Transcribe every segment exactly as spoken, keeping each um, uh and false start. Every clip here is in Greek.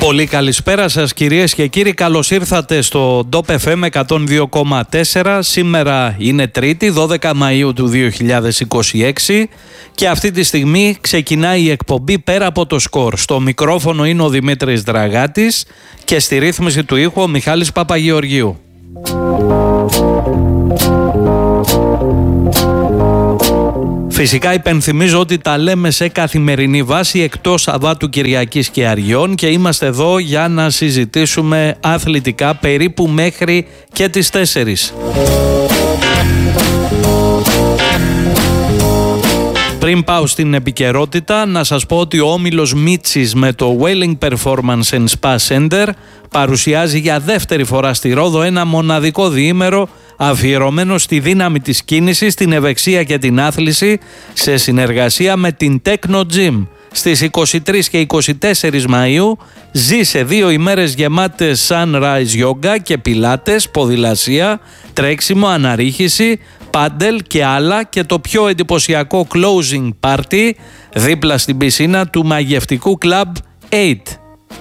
Πολύ καλησπέρα σας κυρίες και κύριοι, καλώς ήρθατε στο ντοπ εφ εμ εκατόν δύο κόμμα τέσσερα. Σήμερα είναι Τρίτη, δώδεκα Μαΐου του δύο χιλιάδες είκοσι έξι και αυτή τη στιγμή ξεκινάει η εκπομπή Πέρα από το Σκορ. Στο μικρόφωνο είναι ο Δημήτρης Δραγάτης και στη ρύθμιση του ήχου ο Μιχάλης Παπαγεωργίου. Φυσικά υπενθυμίζω ότι τα λέμε σε καθημερινή βάση εκτός Σαββάτου, Κυριακής και Αριών και είμαστε εδώ για να συζητήσουμε αθλητικά περίπου μέχρι και τις τέσσερις. Πριν πάω στην επικαιρότητα, να σας πω ότι ο όμιλος Μίτσης με το Welling Performance and Spa Center παρουσιάζει για δεύτερη φορά στη Ρόδο ένα μοναδικό διήμερο αφιερωμένο στη δύναμη της κίνησης, την ευεξία και την άθληση σε συνεργασία με την Techno Gym. Στις είκοσι τρεις και είκοσι τέσσερις Μαΐου ζήσε δύο ημέρες γεμάτες sunrise yoga και πιλάτες, ποδηλασία, τρέξιμο, αναρρίχηση, πάντελ και άλλα και το πιο εντυπωσιακό closing party δίπλα στην πισίνα του μαγευτικού κλαμπ οκτώ.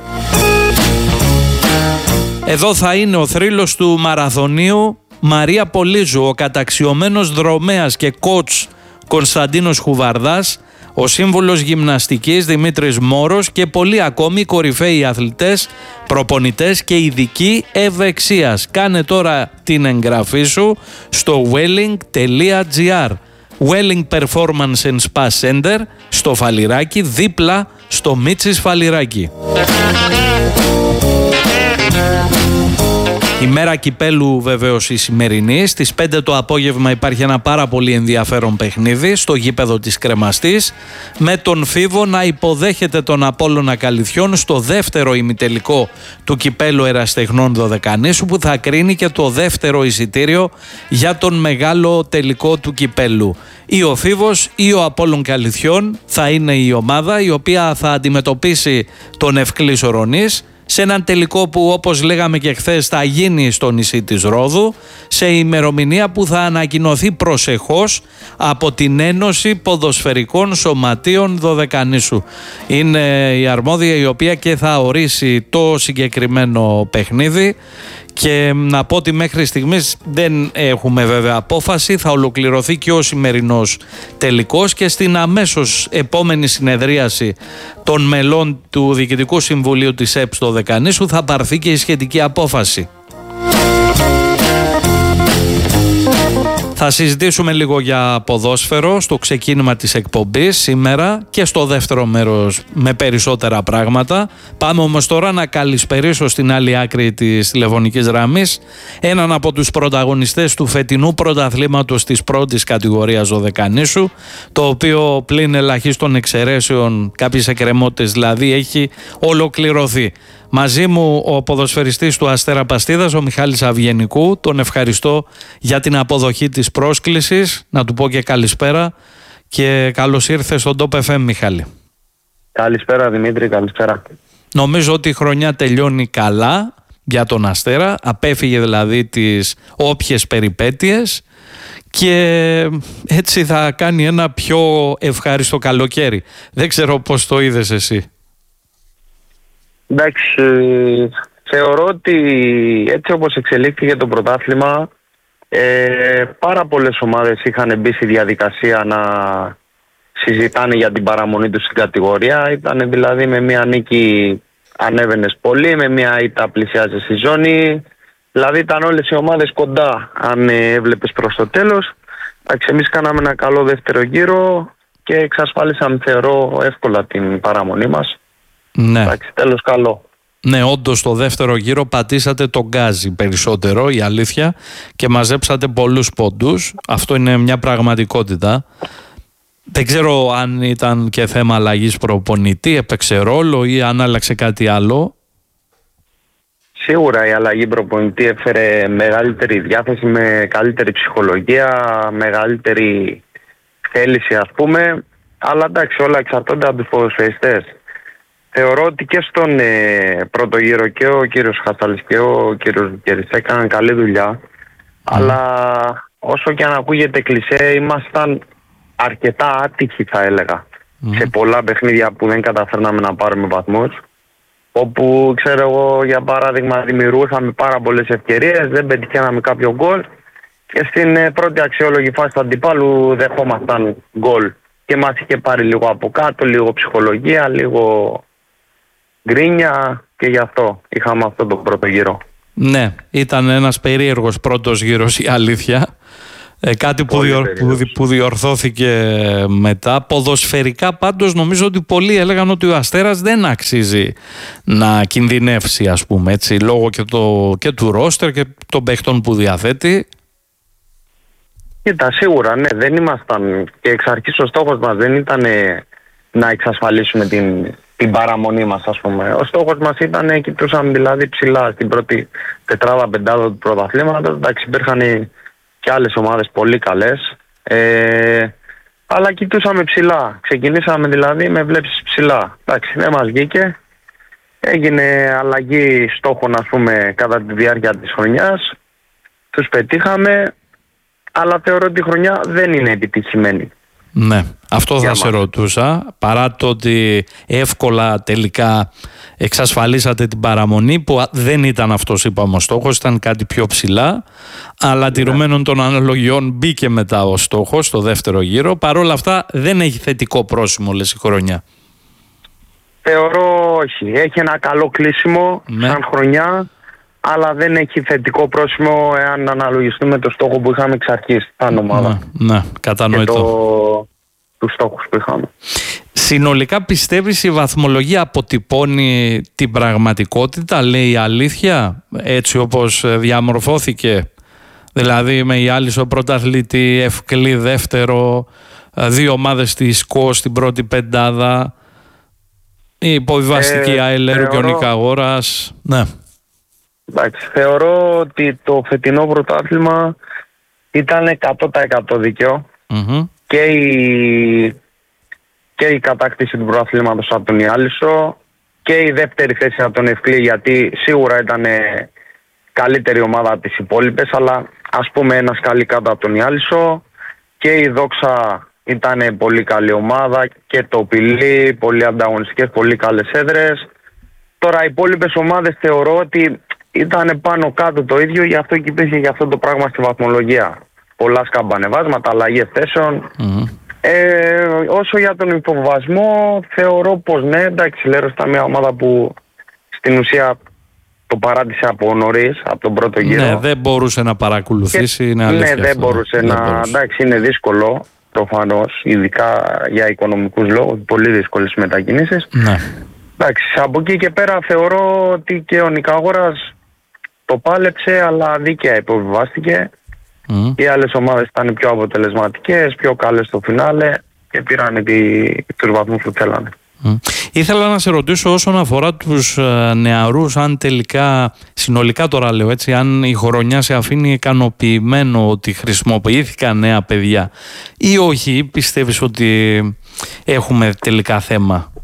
Εδώ θα είναι ο θρύλος του μαραθωνίου Μαρία Πολύζου, ο καταξιωμένος δρομέας και coach Κωνσταντίνος Χουβαρδάς, ο σύμβουλος γυμναστικής Δημήτρης Μόρος και πολλοί ακόμη κορυφαίοι αθλητές, προπονητές και ειδικοί ευεξίας. Κάνε τώρα την εγγραφή σου στο welling τελεία gr. Welling Performance and Spa Center στο Φαλιράκι, δίπλα στο Μίτσης Φαλιράκι. Η μέρα κυπέλου βεβαίως η σημερινή. Στις πέντε το απόγευμα υπάρχει ένα πάρα πολύ ενδιαφέρον παιχνίδι στο γήπεδο της Κρεμαστής με τον Φίβο να υποδέχεται τον Απόλλωνα Καλυθιών στο δεύτερο ημιτελικό του κυπέλου Ερασιτεχνών Δωδεκανήσου που θα κρίνει και το δεύτερο εισιτήριο για τον μεγάλο τελικό του κυπέλου. Ή ο Φίβος ή ο Απόλλων Καλυθιών θα είναι η ομάδα η οποία θα αντιμετωπίσει τον Ευκλής Ορονής σε έναν τελικό που, όπως λέγαμε και χθες, θα γίνει στο νησί της Ρόδου σε ημερομηνία που θα ανακοινωθεί προσεχώς από την Ένωση Ποδοσφαιρικών Σωματείων Δωδεκανήσου. Είναι η αρμόδια η οποία και θα ορίσει το συγκεκριμένο παιχνίδι. Και να πω ότι μέχρι στιγμής δεν έχουμε βέβαια απόφαση, θα ολοκληρωθεί και ο σημερινός τελικός και στην αμέσως επόμενη συνεδρίαση των μελών του Διοικητικού Συμβουλίου της ΕΠΣ Δωδεκανήσου θα πάρθει και η σχετική απόφαση. Θα συζητήσουμε λίγο για ποδόσφαιρο στο ξεκίνημα της εκπομπής σήμερα και στο δεύτερο μέρος με περισσότερα πράγματα. Πάμε όμως τώρα να καλησπερίσω στην άλλη άκρη της τηλεφωνικής γραμμής έναν από τους πρωταγωνιστές του φετινού πρωταθλήματος της πρώτης κατηγορίας Δωδεκανήσου, το οποίο πλην ελαχίστων εξαιρέσεων, κάποιες εκκρεμότητες δηλαδή, έχει ολοκληρωθεί. Μαζί μου ο ποδοσφαιριστής του Αστέρα Παστίδας, ο Μιχάλης Αυγενικού. Τον ευχαριστώ για την αποδοχή της πρόσκλησης. Να του πω και καλησπέρα και καλώς ήρθε στον ντοπ εφ εμ, Μιχάλη. Καλησπέρα Δημήτρη, καλησπέρα. Νομίζω ότι η χρονιά τελειώνει καλά για τον Αστέρα. Απέφυγε δηλαδή τις όποιες περιπέτειες και έτσι θα κάνει ένα πιο ευχάριστο καλοκαίρι. Δεν ξέρω πώς το είδες εσύ. Εντάξει, θεωρώ ότι έτσι όπως εξελίχθηκε το πρωτάθλημα, ε, πάρα πολλές ομάδες είχαν μπει στη διαδικασία να συζητάνε για την παραμονή τους στην κατηγορία. Ήταν δηλαδή με μία νίκη ανέβαινες πολύ, με μία ήττα πλησιάζει στη ζώνη. Δηλαδή ήταν όλες οι ομάδες κοντά αν έβλεπες προς το τέλος. Εντάξει, εμείς κάναμε ένα καλό δεύτερο γύρο και εξασφάλισαμε, θεωρώ, εύκολα την παραμονή μας. Ναι. Εντάξει, τέλος καλό. Ναι, όντως στο δεύτερο γύρο πατήσατε τον γκάζι περισσότερο, η αλήθεια, και μαζέψατε πολλούς πόντους. Αυτό είναι μια πραγματικότητα. Δεν ξέρω αν ήταν και θέμα αλλαγής προπονητή, έπαιξε ρόλο ή αν άλλαξε κάτι άλλο. Σίγουρα η αλλαγή προπονητή έφερε μεγαλύτερη διάθεση, με καλύτερη ψυχολογία, μεγαλύτερη θέληση ας πούμε. Αλλά εντάξει, όλα εξαρτώνται από τους ποδοσφαιριστές. Θεωρώ ότι και στον ε, πρώτο γύρο και ο κύριος Χασταλής και ο κύριος Βικέρης έκαναν καλή δουλειά. Mm. Αλλά όσο και αν ακούγεται κλισέ, ήμασταν αρκετά άτυχοι θα έλεγα. Mm. Σε πολλά παιχνίδια που δεν καταφέρναμε να πάρουμε βαθμούς. όπου ξέρω εγώ για παράδειγμα δημιουργούσαμε πάρα πολλές ευκαιρίες, δεν πετυχαίναμε κάποιο γκολ και στην ε, πρώτη αξιόλογη φάση του αντιπάλου δεχόμασταν γκολ και μας είχε πάρει λίγο από κάτω, λίγο ψυχολογία, λίγο γκρίνια και γι' αυτό είχαμε αυτόν τον πρώτο γύρο. Ναι, ήταν ένας περίεργος πρώτος γύρος η αλήθεια. Ε, κάτι που, διορ, που, που διορθώθηκε μετά. Ποδοσφαιρικά πάντως νομίζω ότι πολλοί έλεγαν ότι ο Αστέρας δεν αξίζει να κινδυνεύσει, ας πούμε, έτσι, λόγω και, το, και του ρόστερ και των παίχτων που διαθέτει. Κοίτα, σίγουρα ναι, δεν ήμασταν και εξ αρχής ο στόχος μας δεν ήταν να εξασφαλίσουμε την, την παραμονή μας, ας πούμε. Ο στόχος μας ήταν, κοιτούσαμε δηλαδή ψηλά στην πρώτη τετράδα πεντάδα του πρωταθλήματος. Εντάξει, υπήρχαν και άλλες ομάδες πολύ καλές, ε, αλλά κοιτούσαμε ψηλά. Ξεκινήσαμε δηλαδή με βλέψεις ψηλά. Εντάξει, δεν μας βγήκε. Έγινε αλλαγή στόχων, ας πούμε, κατά τη διάρκεια της χρονιάς. Τους πετύχαμε, αλλά θεωρώ ότι η χρονιά δεν είναι επιτυχημένη. Ναι, αυτό θα Για σε μας. ρωτούσα, παρά το ότι εύκολα τελικά εξασφαλίσατε την παραμονή, που δεν ήταν αυτός, είπαμε, ο στόχος, ήταν κάτι πιο ψηλά, αλλά ναι, τηρουμένων των αναλογιών μπήκε μετά ο στόχος στο δεύτερο γύρο. Παρ' όλα αυτά δεν έχει θετικό πρόσημο, λες, η χρονιά. Θεωρώ όχι. Έχει ένα καλό κλείσιμο, ναι, σαν χρονιά, αλλά δεν έχει θετικό πρόσημο εάν αναλογιστούμε το στόχο που είχαμε εξ αρχής σαν ομάδα. Ναι, ναι, κατανοητό. Και το, τους στόχους που είχαμε. Συνολικά πιστεύεις η βαθμολογία αποτυπώνει την πραγματικότητα, λέει η αλήθεια, έτσι όπως διαμορφώθηκε? Δηλαδή με η Άλυσο πρωταθλητή, Ευκλή δεύτερο, δύο ομάδες στη ΣΚΟ στην πρώτη πεντάδα, η υποβιβαστική ε, Αελέρου θεωρώ... και ο Νικαγόρας. Ναι. Εντάξει, θεωρώ ότι το φετινό πρωτάθλημα ήταν εκατό τοις εκατό δίκαιο. Mm-hmm. Και, η, και η κατάκτηση του πρωταθλήματος από τον Ιάλισσο και η δεύτερη θέση από τον Ευκλή, γιατί σίγουρα ήταν καλύτερη ομάδα από τις υπόλοιπες, αλλά ας πούμε ένα σκαλί κάτω από τον Ιάλισσο, και η Δόξα ήταν πολύ καλή ομάδα και το Πηλί, πολύ ανταγωνιστικές, πολύ καλές έδρες. Τώρα οι υπόλοιπες ομάδες θεωρώ ότι ήταν πάνω κάτω το ίδιο, γι' αυτό και υπήρχε γι' αυτό το πράγμα στη βαθμολογία. Πολλά σκαμπανεβάσματα, αλλαγές θέσεων. Mm-hmm. Ε, όσο για τον υποβασμό, θεωρώ πως ναι, εντάξει, λέω στα μια ομάδα που στην ουσία το παράτησε από νωρίς, από τον πρώτο γύρο. Ναι, δεν μπορούσε να παρακολουθήσει, και, είναι αλήθεια. Ναι, δεν μπορούσε δεν να. Μπορούσε. Εντάξει, είναι δύσκολο προφανώς, ειδικά για οικονομικούς λόγους, πολύ δύσκολες μετακινήσεις. Ναι. Εντάξει, από εκεί και πέρα θεωρώ ότι και ο Νικαγόρας το πάλεψε, αλλά δίκαια υποβιβάστηκε. Mm. Οι άλλες ομάδες ήταν πιο αποτελεσματικές, πιο καλές στο φινάλε και πήραν τους βαθμούς που θέλανε. Mm. Ήθελα να σε ρωτήσω όσον αφορά τους ε, νεαρούς, αν τελικά, συνολικά τώρα λέω έτσι, αν η χρονιά σε αφήνει ικανοποιημένο ότι χρησιμοποιήθηκαν νέα παιδιά ή όχι, πιστεύεις ότι έχουμε τελικά θέμα?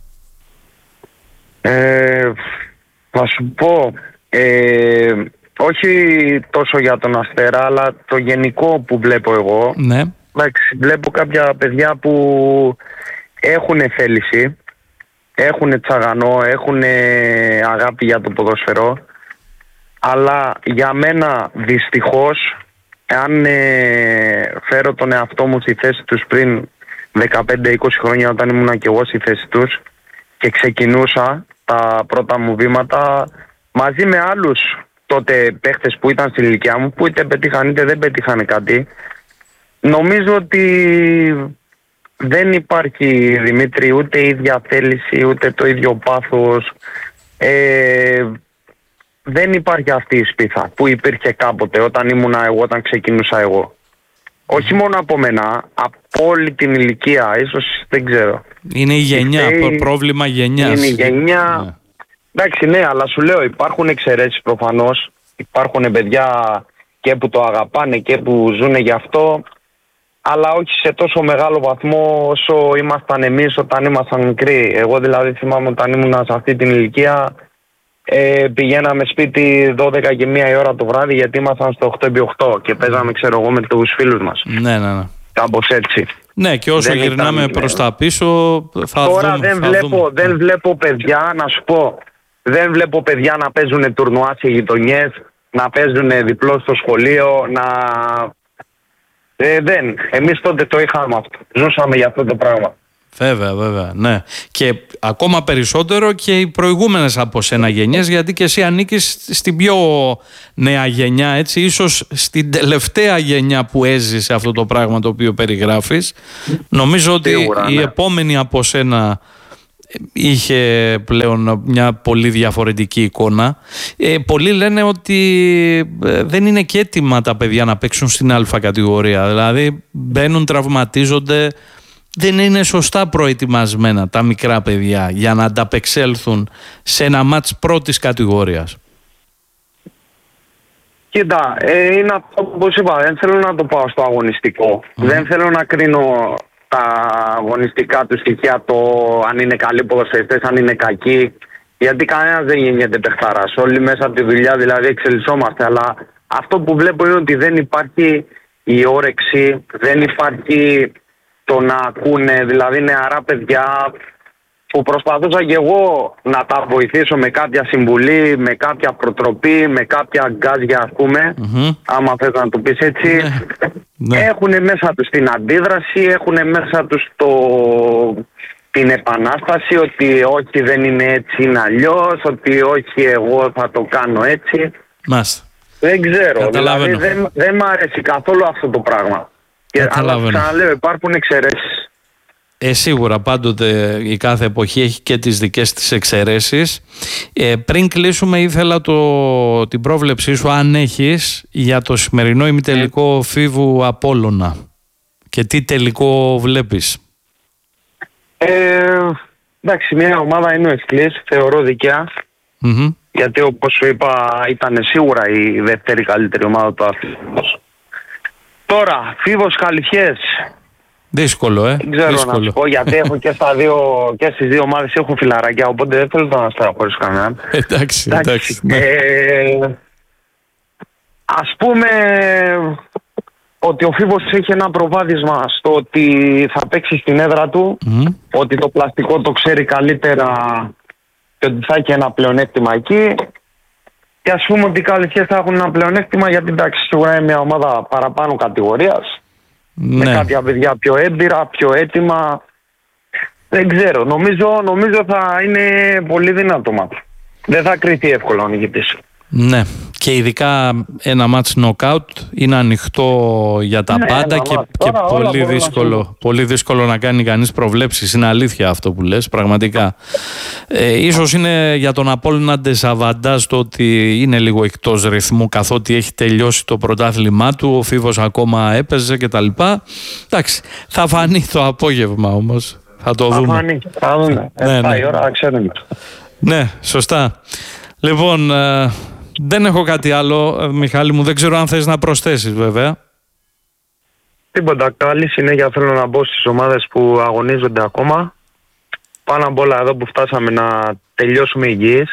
Ε, θα σου πω, ε, όχι τόσο για τον Αστέρα, αλλά το γενικό που βλέπω εγώ. Ναι. Εντάξει, βλέπω κάποια παιδιά που έχουν θέληση, έχουν τσαγανό, έχουν αγάπη για το ποδόσφαιρο, αλλά για μένα δυστυχώς, αν ε, φέρω τον εαυτό μου στη θέση τους πριν δεκαπέντε είκοσι χρόνια, όταν ήμουν και εγώ στη θέση τους και ξεκινούσα τα πρώτα μου βήματα μαζί με άλλους τότε παίχτες που ήταν στην ηλικιά μου, που είτε πετύχαν είτε δεν πετύχαν κάτι, νομίζω ότι δεν υπάρχει, Δημήτρη, ούτε η ίδια θέληση, ούτε το ίδιο πάθος. Ε, δεν υπάρχει αυτή η σπίθα που υπήρχε κάποτε όταν ήμουνα εγώ, όταν ξεκινούσα εγώ. Όχι μόνο από μένα, από όλη την ηλικία, ίσως δεν ξέρω. Είναι η γενιά, Φταίει, πρόβλημα γενιάς. Είναι η γενιά. Ναι. Εντάξει, ναι, αλλά σου λέω, υπάρχουν εξαιρέσεις προφανώς. Υπάρχουν παιδιά και που το αγαπάνε και που ζουν γι' αυτό, αλλά όχι σε τόσο μεγάλο βαθμό όσο ήμασταν εμείς όταν ήμασταν μικροί. Εγώ δηλαδή θυμάμαι όταν ήμουν σε αυτή την ηλικία, ε, πηγαίναμε σπίτι δώδεκα και μία η ώρα το βράδυ, γιατί ήμασταν στο οκτώ επί οκτώ και παίζαμε, ξέρω εγώ, με τους φίλους μας. Ναι, ναι, ναι. Κάπως έτσι. Ναι, και όσο δεν γυρνάμε ήταν, προς τα πίσω θα τώρα δούμε. δεν, θα βλέπω, δούμε. δεν βλέπω παιδιά, να σου πω, Δεν βλέπω παιδιά να παίζουν τουρνουά σε γειτονιές, να παίζουν διπλό στο σχολείο, να... Ε, δεν. Εμείς τότε το είχαμε αυτό. Ζούσαμε για αυτό το πράγμα. Βέβαια, βέβαια, ναι. Και ακόμα περισσότερο και οι προηγούμενες από σένα γενιές, γιατί και εσύ ανήκεις στην πιο νέα γενιά, έτσι, ίσως στην τελευταία γενιά που έζησε αυτό το πράγμα το οποίο περιγράφεις. Νομίζω ότι Σίγουρα, η ναι. επόμενη από σένα είχε πλέον μια πολύ διαφορετική εικόνα. Ε, πολλοί λένε ότι ε, δεν είναι και έτοιμα τα παιδιά να παίξουν στην Α κατηγορία. Δηλαδή μπαίνουν, τραυματίζονται. Δεν είναι σωστά προετοιμασμένα τα μικρά παιδιά για να ανταπεξέλθουν σε ένα μάτς πρώτης κατηγορίας. Κοίτα, ε, είναι αυτό που είπα. Δεν θέλω να το πάω στο αγωνιστικό. Mm. Δεν θέλω να κρίνω τα αγωνιστικά του στοιχεία, το αν είναι καλοί ποδοσφαιριστές, αν είναι κακοί. Γιατί κανένας δεν γεννιέται παιχταράς. Όλοι μέσα από τη δουλειά δηλαδή εξελισσόμαστε. Αλλά αυτό που βλέπω είναι ότι δεν υπάρχει η όρεξη, δεν υπάρχει το να ακούνε, δηλαδή νεαρά παιδιά που προσπαθούσα και εγώ να τα βοηθήσω με κάποια συμβουλή, με κάποια προτροπή, με κάποια γκάζια ας πούμε, mm-hmm. άμα θες να το πεις έτσι. Ναι. Έχουν μέσα τους την αντίδραση, έχουν μέσα τους το... την επανάσταση ότι όχι δεν είναι έτσι, είναι αλλιώς, ότι όχι εγώ θα το κάνω έτσι. Μάλιστα. Δεν ξέρω, δηλαδή δεν, δεν μ' αρέσει καθόλου αυτό το πράγμα. Και, αλλά ξαναλέω, υπάρχουν εξαιρέσεις. Ε, σίγουρα πάντοτε η κάθε εποχή έχει και τις δικές της εξαιρέσεις. Ε, πριν κλείσουμε ήθελα το, την πρόβλεψή σου, αν έχεις, για το σημερινό ημιτελικό ε. Φίβου Απόλλωνα. Και τι τελικό βλέπεις? Ε, εντάξει, μια ομάδα είναι ο Ευκλής, θεωρώ δικιά. Mm-hmm. Γιατί όπως σου είπα ήταν σίγουρα η δεύτερη καλύτερη ομάδα του αθλητισμού. Τώρα, Φίβος Καλυθιές. Δύσκολο, ε. Δεν ξέρω Δύσκολο. να σου πω, γιατί έχω και, στα δύο, και στις δύο ομάδες έχω φιλαράκια, οπότε δεν θέλω να στεναχωρήσω κανέναν. Εντάξει, εντάξει. Ναι. Ε, ας πούμε ότι ο Φίβος έχει ένα προβάδισμα στο ότι θα παίξει στην έδρα του, mm. ότι το πλαστικό το ξέρει καλύτερα και ότι θα έχει ένα πλεονέκτημα εκεί. Και ας πούμε ότι οι Καλυθιές θα έχουν ένα πλεονέκτημα γιατί εντάξει σίγουρα είναι μια ομάδα παραπάνω κατηγορίας. Ναι. Με κάποια παιδιά πιο έμπειρα, πιο έτοιμα. Δεν ξέρω. Νομίζω, νομίζω θα είναι πολύ δυνατό μάτι. Δεν θα κριθεί εύκολα ο νικητής. Ναι. Και ειδικά ένα μάτς νοκάουτ είναι ανοιχτό για τα ναι, πάντα και, και Τώρα, πολύ, δύσκολο, πολύ δύσκολο να κάνει κανείς προβλέψεις. Είναι αλήθεια αυτό που λες, πραγματικά. Ε, ίσως είναι για τον Απόλλωνα ντεσαβαντάζ το ότι είναι λίγο εκτός ρυθμού καθότι έχει τελειώσει το πρωτάθλημά του, ο Φίβος ακόμα έπαιζε κτλ. Εντάξει, θα φανεί το απόγευμα όμως. Θα το θα δούμε. Φανεί, θα δούμε. Ναι, ναι. ναι. Η ώρα ξέρουμε. Ναι, σωστά. Λοιπόν, ε, δεν έχω κάτι άλλο, Μιχάλη μου. Δεν ξέρω αν θες να προσθέσεις βέβαια. Τίποτα. Καλή συνέχεια θέλω να μπω στις ομάδες που αγωνίζονται ακόμα. Πάνω απ' όλα εδώ που φτάσαμε να τελειώσουμε υγιείς.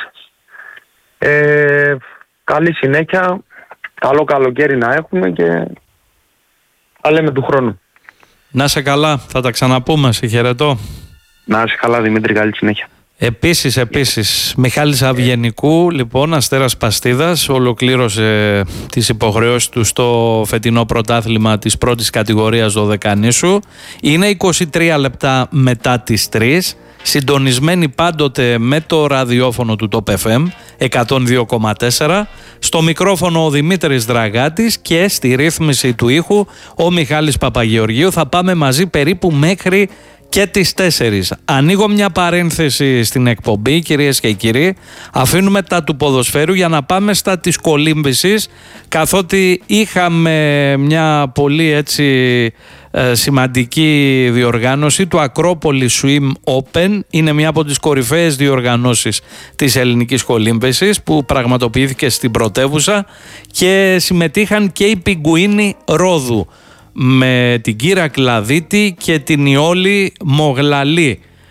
Ε, καλή συνέχεια. Καλό καλοκαίρι να έχουμε και θα λέμε του χρόνου. Να είσαι καλά. Θα τα ξαναπούμε. Σε χαιρετώ. Να είσαι καλά Δημήτρη. Καλή συνέχεια. Επίσης, επίσης, Μιχάλης Αυγενικού, λοιπόν, Αστέρας Παστίδας, ολοκλήρωσε τις υποχρεώσεις του στο φετινό πρωτάθλημα της πρώτης κατηγορίας δωδεκανήσου. Είναι είκοσι τρία λεπτά μετά τις τρεις, συντονισμένοι πάντοτε με το ραδιόφωνο του Top εφ εμ εκατόν δύο κόμμα τέσσερα, στο μικρόφωνο ο Δημήτρης Δραγάτης και στη ρύθμιση του ήχου ο Μιχάλης Παπαγεωργίου. Θα πάμε μαζί περίπου μέχρι και τις τέσσερις. Ανοίγω μια παρένθεση στην εκπομπή, κυρίες και κύριοι. Αφήνουμε τα του ποδοσφαίρου για να πάμε στα της κολύμβησης, καθότι είχαμε μια πολύ έτσι ε, σημαντική διοργάνωση του Ακρόπολη Swim Open. Είναι μια από τις κορυφαίες διοργανώσεις της ελληνικής κολύμβησης που πραγματοποιήθηκε στην πρωτεύουσα και συμμετείχαν και οι πιγκουίνοι Ρόδου με την Κύρα Κλαδίτη και την Ιόλη Μογλαλή.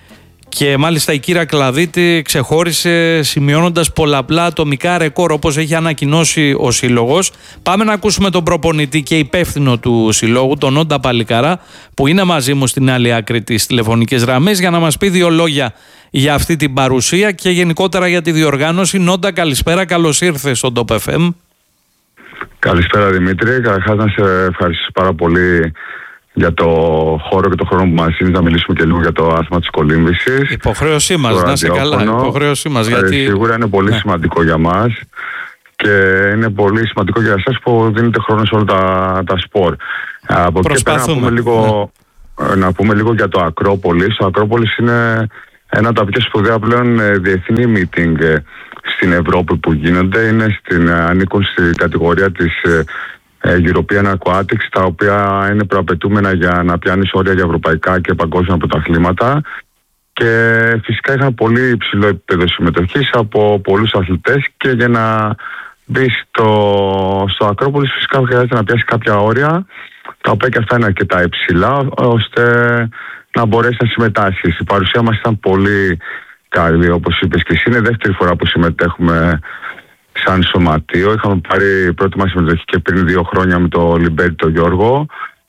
Και μάλιστα η κύρα Κλαδίτη ξεχώρισε σημειώνοντας πολλαπλά ατομικά ρεκόρ, όπως έχει ανακοινώσει ο Σύλλογος. Πάμε να ακούσουμε τον προπονητή και υπεύθυνο του Συλλόγου, τον Όντα Παλικαρά, που είναι μαζί μου στην άλλη άκρη της τηλεφωνικής γραμμής, για να μας πει δύο λόγια για αυτή την παρουσία και γενικότερα για τη διοργάνωση. Νόντα, καλησπέρα, καλώς ήρθες στο Top εφ εμ. Καλησπέρα Δημήτρη, καταρχάς να σε ευχαριστήσω πάρα πολύ για το χώρο και το χρόνο που μας δίνεις να μιλήσουμε και λίγο για το άθλημα της κολύμβησης. Υποχρέωσή μας, να είσαι καλά. Υποχρέωσή μας, γιατί... Σίγουρα είναι πολύ ναι. σημαντικό για μας και είναι πολύ σημαντικό για εσάς που δίνετε χρόνο σε όλα τα, τα σπορ. Από εκεί πέρα να πούμε, λίγο, ναι. να πούμε λίγο για το Ακρόπολης. Ο Ακρόπολης είναι ένα από τα πιο σπουδαία πλέον διεθνή meeting στην Ευρώπη που γίνονται. Είναι στην, ανήκουν στην κατηγορία της European Aquatics, τα οποία είναι προαπαιτούμενα για να πιάνεις όρια για ευρωπαϊκά και παγκόσμια πρωταθλήματα, και φυσικά είχαν πολύ υψηλό επίπεδο συμμετοχής από πολλούς αθλητές, και για να μπει στο, στο Ακρόπολης φυσικά χρειάζεται να πιάσει κάποια όρια, τα οποία και αυτά είναι αρκετά υψηλά, ώστε να μπορέσει να συμμετάσχει. Η παρουσία μας ήταν πολύ καλή, όπως είπες και εσύ. Είναι δεύτερη φορά που συμμετέχουμε σαν σωματείο. Είχαμε πάρει πρώτη μας συμμετοχή και πριν δύο χρόνια με το Λιμπέρι τον Γιώργο.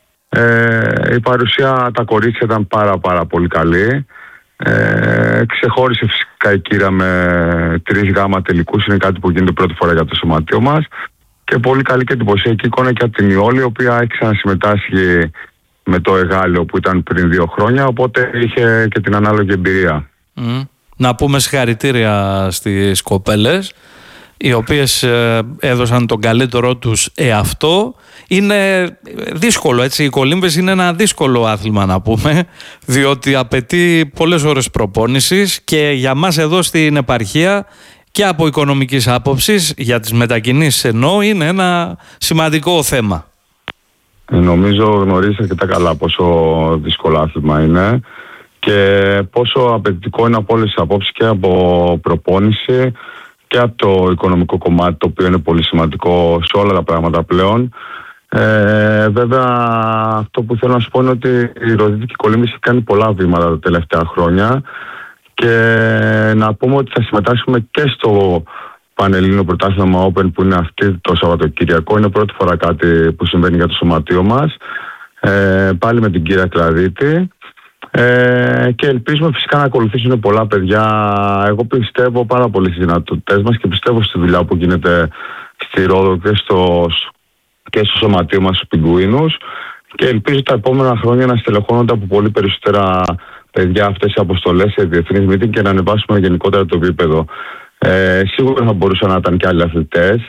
Ε, η παρουσία τα κορίτσια ήταν πάρα πάρα πολύ καλή. Ε, ξεχώρισε φυσικά η κύρα με τρεις γάμα τελικούς. Είναι κάτι που γίνεται πρώτη φορά για το σωματείο μας. Και πολύ καλή και εντυπωσιακή εικόνα και από την Ιόλη, η οποία έχει ξανασυμμετάσχει με το Εγάλεο που ήταν πριν δύο χρόνια. Οπότε είχε και την ανάλογη εμπειρία. Mm. Να πούμε συγχαρητήρια στις κοπέλες, οι οποίες ε, έδωσαν τον καλύτερό τους εαυτό. Είναι δύσκολο, έτσι, η κολύμβηση είναι ένα δύσκολο άθλημα να πούμε, διότι απαιτεί πολλές ώρες προπόνησης, και για μας εδώ στην επαρχία και από οικονομικής άποψης, για τις μετακινήσεις εννοώ, είναι ένα σημαντικό θέμα. Νομίζω γνωρίζεις αρκετά καλά πόσο δύσκολο άθλημα είναι και πόσο απαιτητικό είναι από όλες τις απόψεις, και από προπόνηση και από το οικονομικό κομμάτι, το οποίο είναι πολύ σημαντικό σε όλα τα πράγματα πλέον. Ε, βέβαια, αυτό που θέλω να σου πω είναι ότι η ροδίτικη κολύμβηση έχει κάνει πολλά βήματα τα τελευταία χρόνια, και να πούμε ότι θα συμμετάσχουμε και στο Πανελλήνιο Πρωτάθλημα Open που είναι αυτή το Σαββατοκυριακό. Είναι πρώτη φορά κάτι που συμβαίνει για το σωματείο μας. Ε, πάλι με την κυρία Κλαδίτη. Ε, και ελπίζουμε φυσικά να ακολουθήσουν πολλά παιδιά. Εγώ πιστεύω πάρα πολύ στις δυνατότητες μας και πιστεύω στη δουλειά που γίνεται στη Ρόδο και στο, και στο σωματείο μας στους Πιγκουίνους, και ελπίζω τα επόμενα χρόνια να στελεχώνονται από πολύ περισσότερα παιδιά αυτές οι αποστολές σε διεθνείς meeting και να ανεβάσουμε γενικότερα το επίπεδο. Ε, σίγουρα θα μπορούσαν να ήταν και άλλοι αθλητές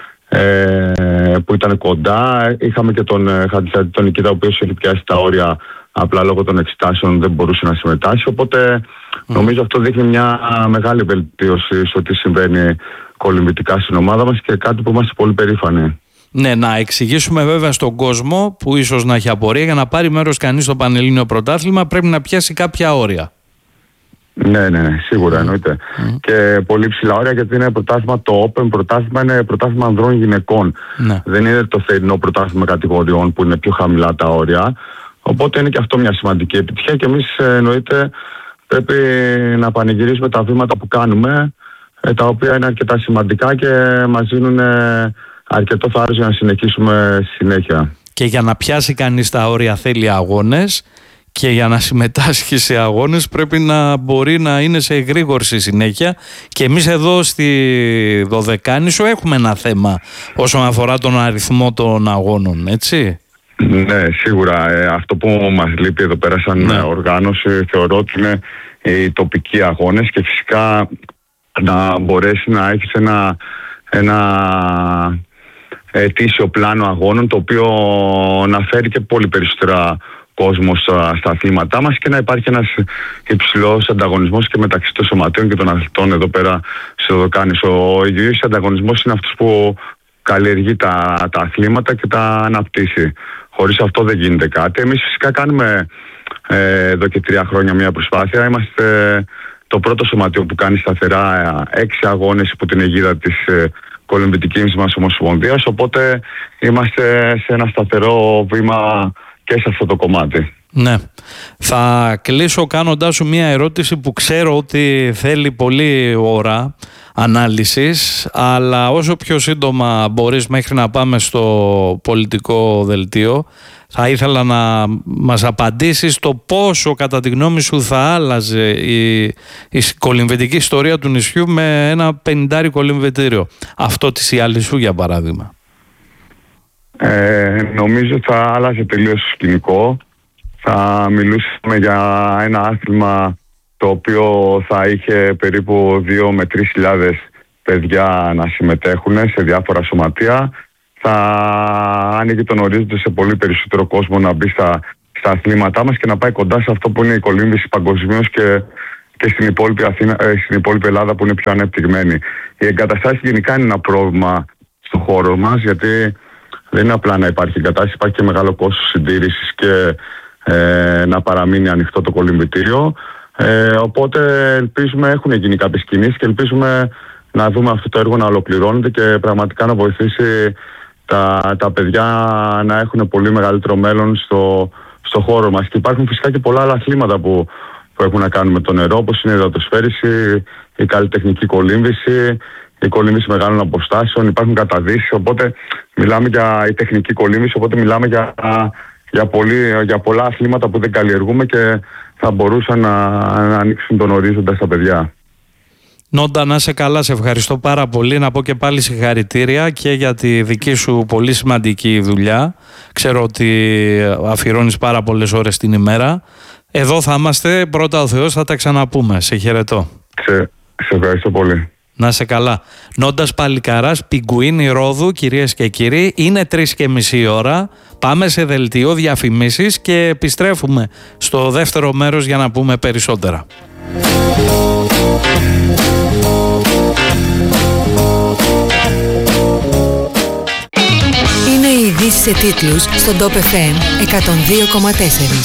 ε, που ήταν κοντά. Είχαμε και τον Χατζησάτη, τον Νικήτα, ο οποίος έχει πιάσει τα όρια, απλά λόγω των εξετάσεων δεν μπορούσε να συμμετάσχει. Οπότε mm. νομίζω αυτό δείχνει μια μεγάλη βελτίωση στο τι συμβαίνει κολυμβητικά στην ομάδα μας, και κάτι που είμαστε πολύ περήφανοι. Ναι, να εξηγήσουμε βέβαια στον κόσμο που ίσως να έχει απορία, για να πάρει μέρος κανείς στο Πανελλήνιο Πρωτάθλημα πρέπει να πιάσει κάποια όρια. Ναι, ναι, ναι, σίγουρα εννοείται. Mm. Και πολύ ψηλά όρια, γιατί είναι πρωτάθλημα, το Open πρωτάθλημα είναι πρωτάθλημα ανδρών γυναικών. Ναι. Δεν είναι το θερινό πρωτάθλημα κατηγοριών που είναι πιο χαμηλά τα όρια. Οπότε είναι και αυτό μια σημαντική επιτυχία, και εμείς εννοείται πρέπει να πανηγυρίσουμε τα βήματα που κάνουμε, τα οποία είναι αρκετά σημαντικά και μας δίνουν αρκετό θάρρος για να συνεχίσουμε συνέχεια. Και για να πιάσει κανείς τα όρια θέλει αγώνες, και για να συμμετάσχει σε αγώνες πρέπει να μπορεί να είναι σε εγρήγορση συνέχεια, και εμείς εδώ στη Δωδεκάνησο έχουμε ένα θέμα όσον αφορά τον αριθμό των αγώνων, έτσι. Ναι, σίγουρα. Ε, αυτό που μας λείπει εδώ πέρα σαν ναι. οργάνωση θεωρώ ότι είναι οι τοπικοί αγώνες, και φυσικά να μπορέσει να έχεις ένα, ένα ετήσιο πλάνο αγώνων, το οποίο να φέρει και πολύ περισσότερα κόσμο στα, στα αθλήματά μας, και να υπάρχει ένας υψηλός ανταγωνισμός και μεταξύ των σωματείων και των αθλητών εδώ πέρα σε Δωδεκάνησο. Ο υγιής ανταγωνισμός είναι αυτός που καλλιεργεί τα, τα αθλήματα και τα αναπτύσσει. Χωρίς αυτό δεν γίνεται κάτι. Εμείς φυσικά κάνουμε ε, εδώ και τρία χρόνια μια προσπάθεια. Είμαστε το πρώτο σωματείο που κάνει σταθερά ε, έξι αγώνες υπό την αιγίδα της ε, κολυμβητικής μας ομοσπονδίας, οπότε είμαστε σε ένα σταθερό βήμα και σε αυτό το κομμάτι. Ναι. Θα κλείσω κάνοντάς σου μια ερώτηση που ξέρω ότι θέλει πολλή ώρα ανάλυσης, αλλά όσο πιο σύντομα μπορείς μέχρι να πάμε στο πολιτικό δελτίο, θα ήθελα να μας απαντήσεις το πόσο κατά τη γνώμη σου θα άλλαζε η, η κολυμβητική ιστορία του νησιού με ένα πενηντάρι κολυμβητήριο. Αυτό της Ιαλισσού για παράδειγμα. Ε, νομίζω θα άλλαζε τελείως το σκηνικό. Θα μιλούσαμε για ένα άθλημα το οποίο θα είχε περίπου δύο με τρεις χιλιάδες παιδιά να συμμετέχουν σε διάφορα σωματεία. Θα άνοιγε τον ορίζοντα σε πολύ περισσότερο κόσμο να μπει στα, στα αθλήματά μας και να πάει κοντά σε αυτό που είναι η κολύμβηση παγκοσμίως και, και στην, υπόλοιπη Αθήνα, ε, στην υπόλοιπη Ελλάδα που είναι πιο ανεπτυγμένη. Οι εγκαταστάσεις γενικά είναι ένα πρόβλημα στον χώρο μας, γιατί δεν είναι απλά να υπάρχει εγκατάσταση, υπάρχει και μεγάλο κόστος συντήρησης και ε, να παραμείνει ανοιχτό το κολυμβητήριο. Ε, οπότε ελπίζουμε, έχουν γίνει κάποιες κινήσεις και ελπίζουμε να δούμε αυτό το έργο να ολοκληρώνεται και πραγματικά να βοηθήσει τα, τα παιδιά να έχουν πολύ μεγαλύτερο μέλλον στο, στο χώρο μας. Και υπάρχουν φυσικά και πολλά άλλα αθλήματα που, που έχουν να κάνουν με το νερό, όπως είναι η υδατοσφαίριση, η καλλιτεχνική κολύμβηση, η κολύμβηση μεγάλων αποστάσεων, υπάρχουν καταδύσεις, οπότε μιλάμε για η τεχνική κολύμβηση, οπότε μιλάμε για, για, πολύ, για πολλά αθλήματα που δεν καλλιεργούμε και θα μπορούσαν να, να ανοίξουν τον ορίζοντα στα παιδιά. Νόντα, να είσαι καλά, σε ευχαριστώ πάρα πολύ. Να πω και πάλι συγχαρητήρια και για τη δική σου πολύ σημαντική δουλειά. Ξέρω ότι αφιερώνεις πάρα πολλές ώρες την ημέρα. Εδώ θα είμαστε, πρώτα ο Θεός, θα τα ξαναπούμε. Σε χαιρετώ. Σε, σε ευχαριστώ πολύ. Να είσαι καλά. Νόντας Παλικαράς, Πιγκουίνι Ρόδου, κυρίες και κύριοι, είναι τρεις και μισή ώρα. Πάμε σε δελτίο διαφημίσεις και επιστρέφουμε στο δεύτερο μέρος για να πούμε περισσότερα. Είναι οι ειδήσεις σε τίτλους στον Top εφ εμ εκατόν δύο κόμμα τέσσερα.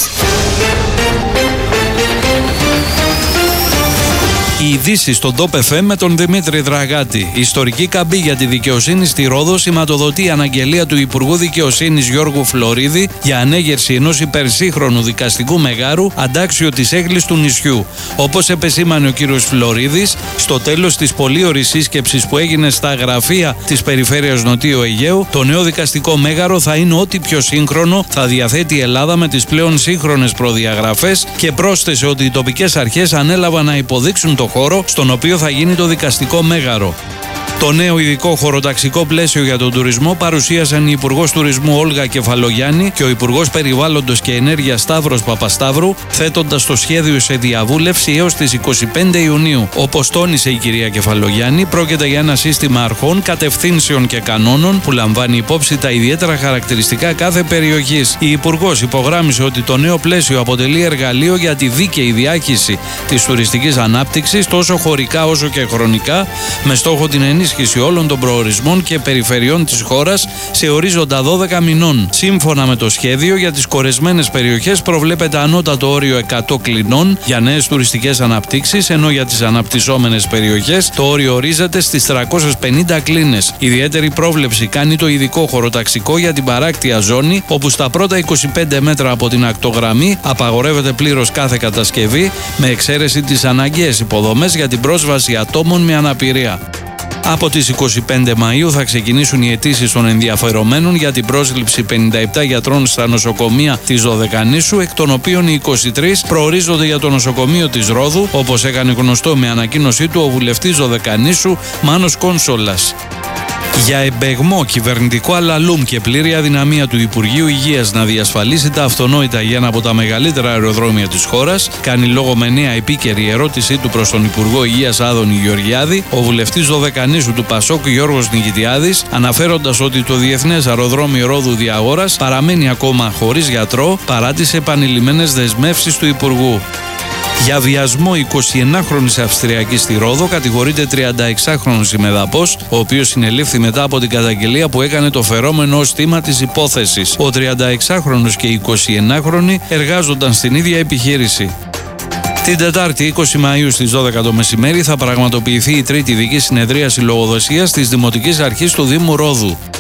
Οι ειδήσεις στον Top εφ εμ με τον Δημήτρη Δραγάτη. Η ιστορική καμπή για τη δικαιοσύνη στη Ρόδο σηματοδοτεί η αναγγελία του Υπουργού Δικαιοσύνης Γιώργου Φλωρίδη για ανέγερση ενός υπερσύγχρονου δικαστικού μεγάρου αντάξιο της έγκλης του νησιού. Όπως επεσήμανε ο κύριος Φλωρίδης, στο τέλος της πολύωρης σύσκεψης που έγινε στα γραφεία της Περιφέρειας Νοτίου Αιγαίου, το νέο δικαστικό μέγαρο θα είναι ό,τι πιο σύγχρονο θα διαθέτει η Ελλάδα με τις πλέον σύγχρονες προδιαγραφές και πρόσθεσε ότι οι τοπικές αρχές ανέλαβαν να υποδείξουν το χώρο στον οποίο θα γίνει το δικαστικό μέγαρο. Το νέο ειδικό χωροταξικό πλαίσιο για τον τουρισμό παρουσίασαν η Υπουργός Τουρισμού Όλγα Κεφαλογιάννη και ο Υπουργός Περιβάλλοντος και Ενέργειας Σταύρος Παπασταύρου, θέτοντας το σχέδιο σε διαβούλευση έως τις είκοσι πέντε Ιουνίου. Όπως τόνισε η κυρία Κεφαλογιάννη, πρόκειται για ένα σύστημα αρχών, κατευθύνσεων και κανόνων που λαμβάνει υπόψη τα ιδιαίτερα χαρακτηριστικά κάθε περιοχής. Η Υπουργός υπογράμμισε ότι το νέο πλαίσιο αποτελεί εργαλείο για τη δίκαιη διάχυση της τουριστικής ανάπτυξης τόσο χωρικά όσο και χρονικά, με στόχο την ενίσχυση όλων των προορισμών και περιφερειών της χώρας σε ορίζοντα δώδεκα μηνών. Σύμφωνα με το σχέδιο, για τις κορεσμένες περιοχές προβλέπεται ανώτατο όριο εκατό κλινών για νέες τουριστικές αναπτύξεις, ενώ για τις αναπτυσσόμενες περιοχές το όριο ορίζεται στις τριακόσιες πενήντα κλίνες. Ιδιαίτερη πρόβλεψη κάνει το ειδικό χωροταξικό για την παράκτια ζώνη, όπου στα πρώτα είκοσι πέντε μέτρα από την ακτογραμμή απαγορεύεται πλήρως κάθε κατασκευή, με εξαίρεση τις αναγκαίες υποδομές για την πρόσβαση ατόμων με αναπηρία. Από τις είκοσι πέντε Μαΐου θα ξεκινήσουν οι αιτήσεις των ενδιαφερομένων για την πρόσληψη πενήντα επτά γιατρών στα νοσοκομεία της Δωδεκανήσου, εκ των οποίων οι είκοσι τρεις προορίζονται για το νοσοκομείο της Ρόδου, όπως έκανε γνωστό με ανακοίνωσή του ο βουλευτής Δωδεκανήσου Μάνος Κόνσολας. Για εμπεγμό κυβερνητικό αλαλούμ και πλήρη αδυναμία του Υπουργείου Υγείας να διασφαλίσει τα αυτονόητα για ένα από τα μεγαλύτερα αεροδρόμια της χώρας, κάνει λόγο με νέα επίκαιρη ερώτησή του προς τον Υπουργό Υγείας Άδωνη Γεωργιάδη, ο βουλευτής Δωδεκανήσου του Πασόκ Γιώργος Νικητιάδης, αναφέροντας ότι το Διεθνές Αεροδρόμιο Ρόδου Διαγόρας παραμένει ακόμα χωρίς γιατρό παρά τις επανειλημμένες δεσμεύσεις του Υπουργού. Για βιασμό εικοσιενάχρονης Αυστριακής στη Ρόδο κατηγορείται τριανταεξάχρονος ημεδαπός, ο οποίος συνελήφθη μετά από την καταγγελία που έκανε το φερόμενο ως θύμα της υπόθεσης. Ο τριανταεξάχρονος και οι εικοσιενάχρονοι εργάζονταν στην ίδια επιχείρηση. Την Τετάρτη είκοσι Μαΐου στις δώδεκα το μεσημέρι θα πραγματοποιηθεί η τρίτη ειδική συνεδρίαση λογοδοσίας της Δημοτικής Αρχής του Δήμου Ρόδου.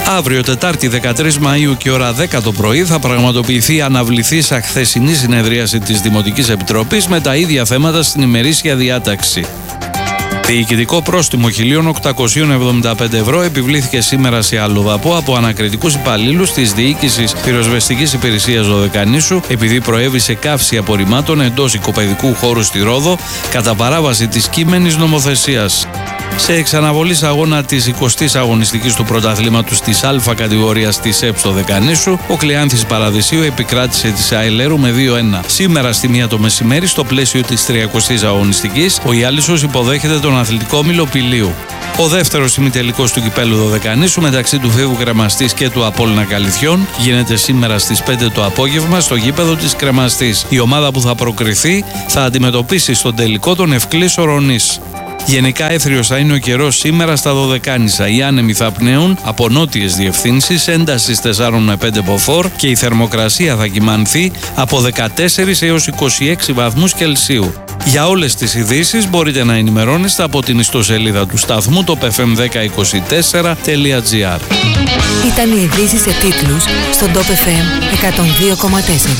Αύριο Τετάρτη δεκατρείς Μαΐου και ώρα δέκα το πρωί θα πραγματοποιηθεί η αναβληθήσα χθεσινή συνεδρίαση της Δημοτικής Επιτροπής με τα ίδια θέματα στην ημερήσια διάταξη. Διοικητικό πρόστιμο χίλια οκτακόσια εβδομήντα πέντε ευρώ επιβλήθηκε σήμερα σε αλλοδαπό από ανακριτικούς υπαλλήλους της Διοίκησης Πυροσβεστικής Υπηρεσίας Δωδεκανήσου επειδή προέβησε καύση απορριμμάτων εντός οικοπαιδικού χώρου στη Ρόδο κατά παράβαση της κείμενης νομοθεσίας. Σε εξαναβολής αγώνα της εικοστής αγωνιστικής του πρωταθλήματος της Α κατηγορίας της ΕΠ στο Δεκανήσου, ο Κλεάνθης Παραδεισίου επικράτησε της Αελέρου με δύο ένα. Σήμερα στη μία το μεσημέρι, στο πλαίσιο της τριακοστής αγωνιστικής, ο Ιάλισσος υποδέχεται τον Αθλητικό Όμιλο Πηλίου. Ο δεύτερος ημιτελικός του κυπέλου Δωδεκανήσου μεταξύ του Φίβου Κρεμαστής και του Απόλλωνα Καλιθιών γίνεται σήμερα στις πέντε το απόγευμα στο γήπεδο της Κρεμαστής. Η ομάδα που θα προκριθεί θα αντιμετωπίσει στον τελικό τον Ευκλής Ορονής. Γενικά έθριος θα είναι ο καιρός σήμερα στα Δωδεκάνησα. Οι άνεμοι θα πνέουν από νότιες διευθύνσεις έντασης τέσσερα με πέντε μποφόρ και η θερμοκρασία θα κυμανθεί από δεκατέσσερα έως είκοσι έξι βαθμούς Κελσίου. Για όλες τις ειδήσεις μπορείτε να ενημερώνεστε από την ιστοσελίδα του σταθμού το πι εφ εμ δέκα είκοσι τέσσερα τελεία τζι άρ. Ήταν οι ειδήσεις σε τίτλους στον Top εφ εμ εκατόν δύο κόμμα τέσσερα.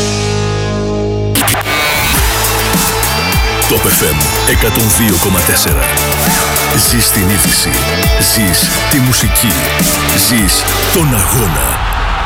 Top εφ εμ εκατόν δύο κόμμα τέσσερα. Ζεις την είδηση. Ζεις τη μουσική. Ζεις τον αγώνα.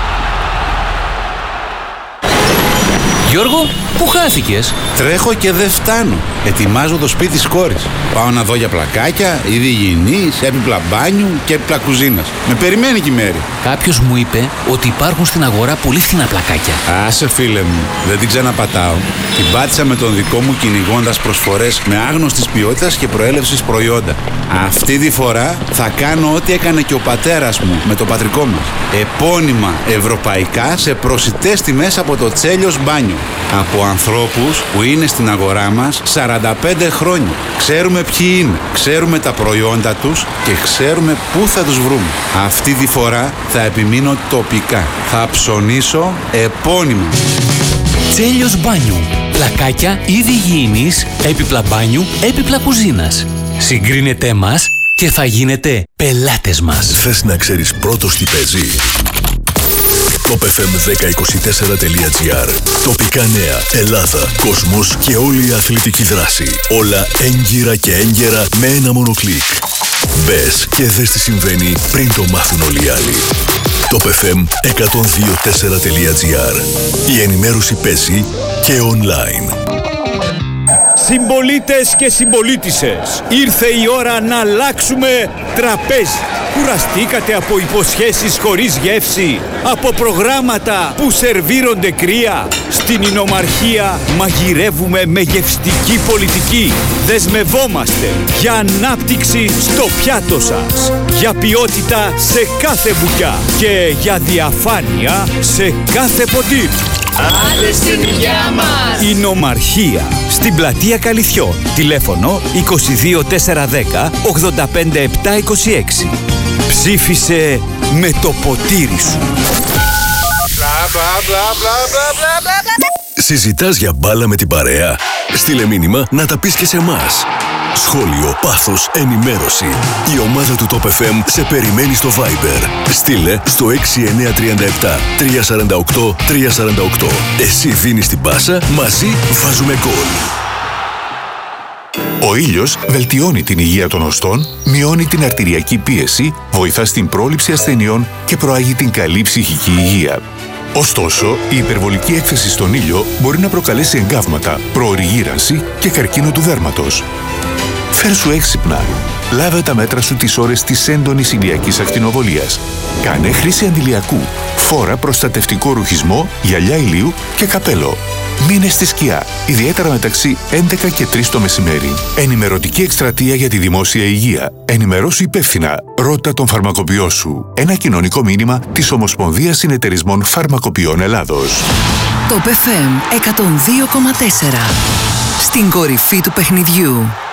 Γιώργο, πού χάθηκες? Τρέχω και δεν φτάνω. Ετοιμάζω το σπίτι της κόρης. Πάω να δω για πλακάκια, είδη υγιεινής, έπιπλα μπάνιου και έπιπλα κουζίνας. Με περιμένει και η Μέρη. Κάποιος μου είπε ότι υπάρχουν στην αγορά πολύ φθηνά πλακάκια. Άσε φίλε μου, δεν την ξαναπατάω. Την πάτησα με τον δικό μου κυνηγώντας προσφορές με άγνωστης ποιότητας και προέλευσης προϊόντα. Αυτή τη φορά θα κάνω ό,τι έκανε και ο πατέρας μου με το πατρικό μας. Επώνυμα ευρωπαϊκά σε προσιτές τιμές από το Τσέλιος Μπάνιο. Από ανθρώπους που είναι στην αγορά μας σαράντα πέντε χρόνια. Ξέρουμε ποιοι είναι, ξέρουμε τα προϊόντα τους και ξέρουμε πού θα τους βρούμε. Αυτή τη φορά θα επιμείνω τοπικά. Θα ψωνίσω επώνυμα. Τσέλιος Μπάνιου. Πλακάκια, είδη υγιεινής, έπιπλα μπάνιου, έπιπλα κουζίνας. Συγκρίνετε μας και θα γίνετε πελάτες μας. Θες να ξέρεις πρώτος τι παίζει? Top εφ εμ δέκα είκοσι τέσσερα τελεία τζι άρ. Τοπικά νέα, Ελλάδα, κόσμος και όλη η αθλητική δράση. Όλα έγκυρα και έγκαιρα με ένα μόνο κλικ. Μπες και δες τι συμβαίνει πριν το μάθουν όλοι οι άλλοι. Top εφ εμ εκατόν δύο τέσσερα τελεία τζι άρ. Η ενημέρωση παίζει και online. Συμπολίτες και συμπολίτισσες, ήρθε η ώρα να αλλάξουμε τραπέζι. Κουραστήκατε από υποσχέσεις χωρίς γεύση, από προγράμματα που σερβίρονται κρύα? Στην Ινομαρχία μαγειρεύουμε με γευστική πολιτική. Δεσμευόμαστε για ανάπτυξη στο πιάτο σας, για ποιότητα σε κάθε μπουκιά και για διαφάνεια σε κάθε ποτήρι. Άντε στην υγειά μας! Ινομαρχία, στην πλατεία Καλιθιών. Τηλέφωνο είκοσι δύο τετρακόσια δέκα ογδόντα πέντε επτακόσια είκοσι έξι. Ψήφισε με το ποτήρι σου. Συζητάς για μπάλα με την παρέα? Στείλε μήνυμα να τα πεις και σε εμάς. Σχόλιο, πάθος, ενημέρωση. Η ομάδα του Top εφ εμ σε περιμένει στο Viber. Στείλε στο έξι εννιά τρία επτά τρία τέσσερα οκτώ τρία τέσσερα οκτώ. Εσύ δίνεις την πάσα, μαζί βάζουμε γκολ. Ο ήλιος βελτιώνει την υγεία των οστών, μειώνει την αρτηριακή πίεση, βοηθά στην πρόληψη ασθενειών και προάγει την καλή ψυχική υγεία. Ωστόσο, η υπερβολική έκθεση στον ήλιο μπορεί να προκαλέσει εγκάβματα, προωρή γύρανση και καρκίνο του δέρματος. Φέρσου έξυπνα. Λάβε τα μέτρα σου τις ώρες της έντονης ηλιακής ακτινοβολίας. Κάνε χρήση αντιλιακού. Φόρα προστατευτικό ρουχισμό, γυαλιά ηλίου και καπέλο. Μείνε στη σκιά, ιδιαίτερα μεταξύ έντεκα και τρεις το μεσημέρι. Ενημερωτική εκστρατεία για τη δημόσια υγεία. Ενημερώσου υπεύθυνα. Ρώτα τον φαρμακοποιό σου. Ένα κοινωνικό μήνυμα της Ομοσπονδίας Συνεταιρισμών Φαρμακοποιών Ελλάδος. Top εφ εμ εκατόν δύο κόμμα τέσσερα. Στην κορυφή του παιχνιδιού.